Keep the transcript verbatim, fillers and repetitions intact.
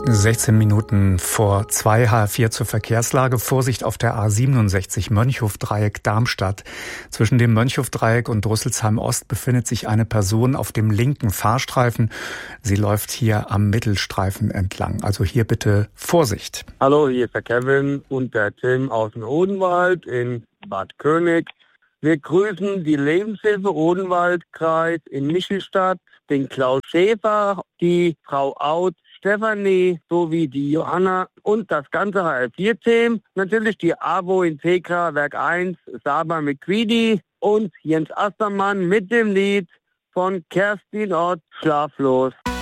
sechzehn Minuten vor zwei, H vier zur Verkehrslage. Vorsicht auf der A siebenundsechzig Mönchhofdreieck Darmstadt. Zwischen dem Mönchhofdreieck und Rüsselsheim Ost befindet sich eine Person auf dem linken Fahrstreifen. Sie läuft hier am Mittelstreifen entlang. Also hier bitte Vorsicht. Hallo, hier ist der Kevin und der Tim aus dem Odenwald in Bad König. Wir grüßen die Lebenshilfe Odenwaldkreis in Michelstadt, den Klaus Schäfer, die Frau Out, Stefanie sowie die Johanna und das ganze H L vier Team. Natürlich die AWO Integra Werk eins, Saba McQueedy und Jens Astermann mit dem Lied von Kerstin Ott, Schlaflos.